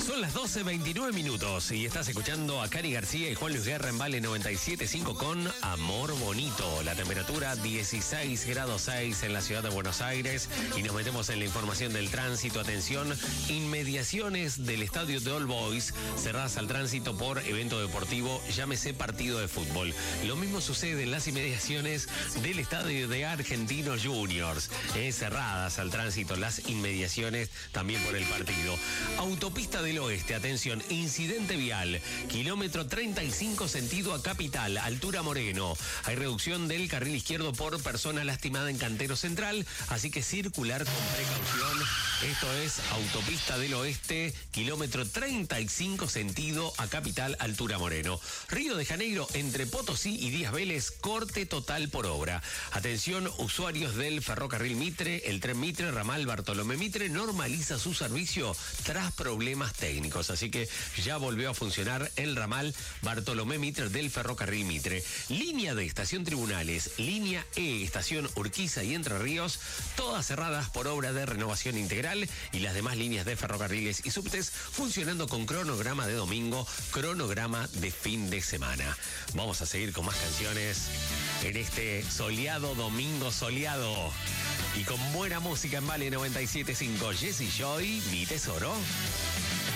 Son las 12:29 minutos y estás escuchando a Cari García y Juan Luis Guerra en Vale 97.5 con Amor Bonito. La temperatura 16 grados 6 en la ciudad de Buenos Aires y nos metemos en la información del tránsito. Atención, inmediaciones del estadio de All Boys cerradas al tránsito por evento deportivo, llámese partido de fútbol. Lo mismo sucede en las inmediaciones del estadio de Argentinos Juniors, cerradas al tránsito las inmediaciones también por el partido. Autopista del Oeste, atención, incidente vial, kilómetro 35 sentido a Capital, altura Moreno. Hay reducción del carril izquierdo por persona lastimada en Cantero Central, así que circular con precaución. Esto es Autopista del Oeste, kilómetro 35 sentido a Capital, altura Moreno. Río de Janeiro, entre Potosí y Díaz Vélez, corte total por obra. Atención, usuarios del ferrocarril Mitre, el tren Mitre, ramal Bartolomé Mitre, normaliza su servicio tras problemas técnicos. Así que ya volvió a funcionar el ramal Bartolomé Mitre del ferrocarril Mitre. Línea D, estación Tribunales, línea E, estación Urquiza y Entre Ríos, todas cerradas por obra de renovación integral, y las demás líneas de ferrocarriles y subtes funcionando con cronograma de domingo, cronograma de fin de semana. Vamos a seguir con más canciones en este soleado domingo soleado y con buena música en Vale 97.5. Jesse Joy, mi tesoro.